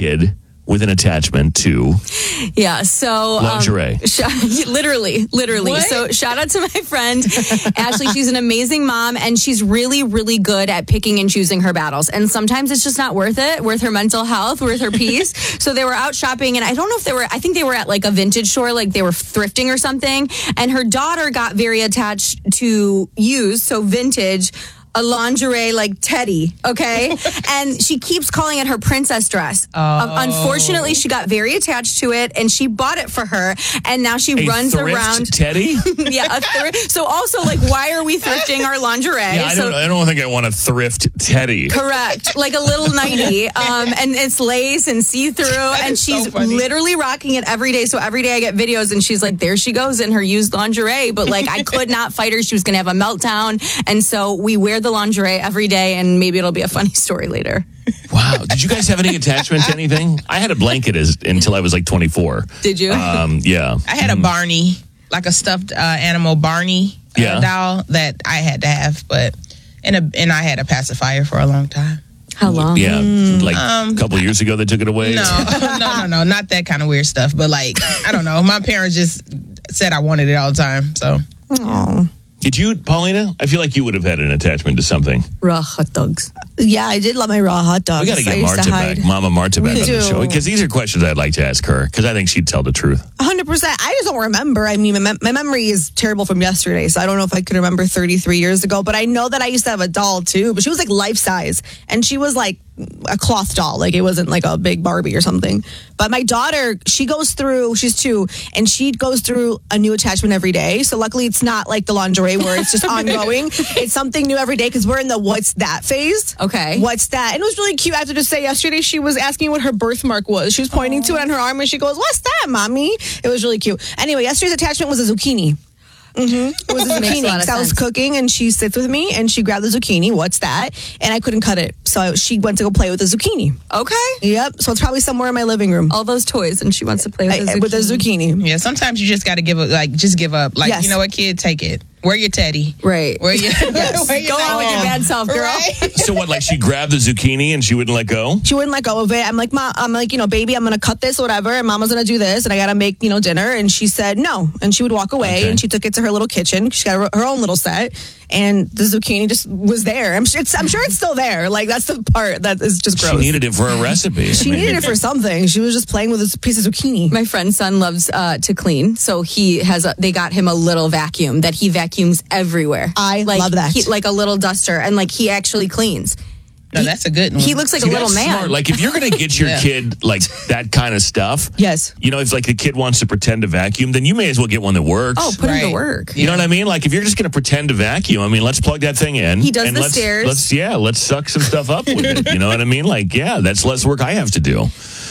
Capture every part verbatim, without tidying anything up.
kid with an attachment to Yeah, so um, lingerie. sh- literally, literally. What? So shout out to my friend Ashley. She's an amazing mom, and she's really, really good at picking and choosing her battles. And sometimes it's just not worth it, worth her mental health, worth her peace. So they were out shopping, and I don't know if they were. I think they were at like a vintage store, like they were thrifting or something. And her daughter got very attached to used, so vintage. A lingerie like Teddy, okay? And she keeps calling it her princess dress. Oh. Um, unfortunately, she got very attached to it, and she bought it for her. And now she A runs thrift around. Teddy? Yeah, a thrift. So also, like, why are we thrifting our lingerie? Yeah, I so, don't, I don't think I want to thrift Teddy. Correct. Like a little nightie. Um, and it's lace and see-through. And is so she's funny. literally rocking it every day. So every day I get videos, and she's like, there she goes in her used lingerie. But, like, I could not fight her. She was going to have a meltdown. And so we wear the lingerie every day, and maybe it'll be a funny story later. Wow. Did you guys have any attachment to anything? I had a blanket as, until I was like twenty-four. Did you? Um, yeah. I had a Barney, like a stuffed uh, animal Barney uh, Yeah. doll that I had to have, but and a, and I had a pacifier for a long time. How long? Yeah. Like Um, a couple years ago, they took it away. No, no, no, no, not that kind of weird stuff. But like, I don't know. My parents just said I wanted it all the time. So Oh. Did you, Paulina? I feel like you would have had an attachment to something. Raw hot dogs. Yeah, I did love my raw hot dogs. We got to I get used Marta to hide. back, Mama Marta back We on the do. show. Because these are questions I'd like to ask her, because I think she'd tell the truth. one hundred percent. I just don't remember. I mean, my, mem- my memory is terrible from yesterday, so I don't know if I could remember thirty-three years ago, but I know that I used to have a doll too, but she was like life size, and she was like a cloth doll. Like, it wasn't like a big Barbie or something. But my daughter, she goes through, she's two, and she goes through a new attachment every day. So luckily it's not like the lingerie where it's just ongoing. It's something new every day, because we're in the what's that phase. Okay. What's that? And it was really cute. I have to just say, yesterday she was asking what her birthmark was. She was pointing to it on her arm, and she goes, "What's that, mommy?" It was really cute. Anyway, yesterday's attachment was a zucchini. Mm-hmm. It was a Makes a zucchini. lot of So I was sense. cooking, and she sits with me, and she grabbed the zucchini. What's that? And I couldn't cut it, so she went to go play with the zucchini. Okay. Yep. So it's probably somewhere in my living room All those toys, and she wants to play with I- the with the zucchini. zucchini. yeah, sometimes you just got to give up. Like, just give up. Like, Yes. you know what, kid, take it. Wear your teddy. Right. Wear your. Yes. wear your Go on with your Nike. bad self, girl. Right? So what, like she grabbed the zucchini and she wouldn't let go? She wouldn't let go of it. I'm like, Mom, I'm like, you know, baby, I'm gonna cut this or whatever, and Mama's gonna do this, and I gotta make, you know, dinner. And she said no, and she would walk away, Okay. and she took it to her little kitchen. She got her, her own little set, and the zucchini just was there. I'm sure it's, I'm sure it's still there. Like, that's the part that is just gross. She needed it for a recipe. She I mean, needed it for something. She was just playing with this piece of zucchini. My friend's son loves uh, to clean, so he has. A, they got him a little vacuum that he vacuums everywhere. I like, love that. he, like a little duster, and like he actually cleans. No, that's a good one. He looks like See, a little that's man. smart. Like if you're going to get your Yeah. kid like that kind of stuff, Yes. you know, if like the kid wants to pretend to vacuum, then you may as well get one that works. oh, put him to Right. work. You know what I mean? Like if you're just going to pretend to vacuum, I mean, let's plug that thing in. He does and the let's, stairs. Let's yeah, let's suck some stuff up with it. You know what I mean? Like yeah, that's less work I have to do.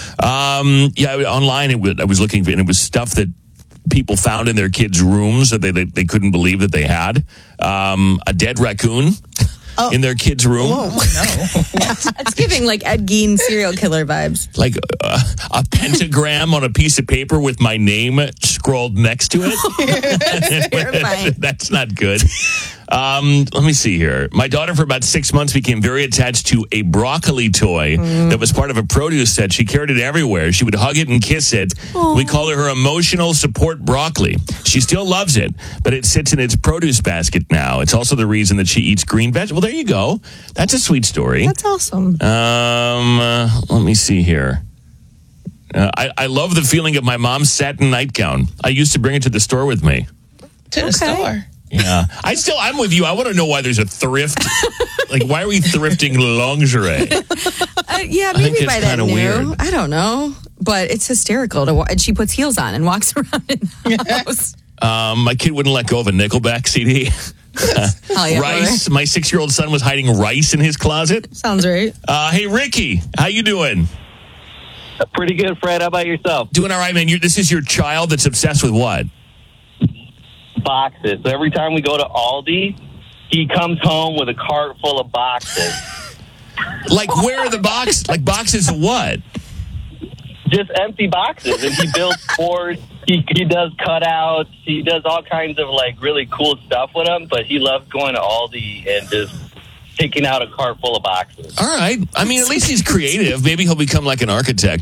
Um, yeah, online it was, I was looking for, and it was stuff that people found in their kids' rooms that they they, they couldn't believe that they had. Um, a dead raccoon. In their kids' room, It's giving like Ed Gein serial killer vibes. like uh, a pentagram on a piece of paper with my name scrolled next to it. Terrifying. That's not good. Um, let me see here. My daughter, for about six months, became very attached to a broccoli toy that was part of a produce set. She carried it everywhere. She would hug it and kiss it. We call her her emotional support broccoli. She still loves it, but it sits in its produce basket now. It's also the reason that she eats green vegetables. Well, there you go. That's a sweet story. That's awesome. Um, uh, let me see here. Uh, I, I love the feeling of my mom's satin nightgown. I used to bring it to the store with me. to the store. Yeah, I still, I'm with you. I want to know why there's a thrift. Like, why are we thrifting lingerie? Uh, yeah, think maybe it's by that kinda new. weird. I don't know, but it's hysterical to. wa- And she puts heels on and walks around in the house. Um, my kid wouldn't let go of a Nickelback C D. Hell yeah, Rice. My six-year-old son was hiding rice in his closet. Sounds right. Uh, hey, Ricky, how you doing? Pretty good, Fred. How about yourself? Doing all right, man. you this is your child that's obsessed with what? Boxes. So every time we go to Aldi, he comes home with a cart full of boxes. Like, where are the box? Like, boxes of what? Just empty boxes. And he builds boards. He, he does cutouts. He does all kinds of, like, really cool stuff with them. But he loves going to Aldi and just taking out a cart full of boxes. All right. I mean, at least he's creative. Maybe he'll become like an architect.